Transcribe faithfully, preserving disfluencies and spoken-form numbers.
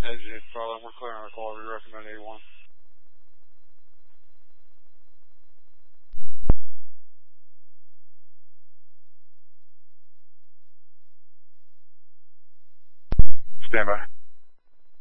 Exit Charlie, we're clearing our call. We recommend A one. Stand by.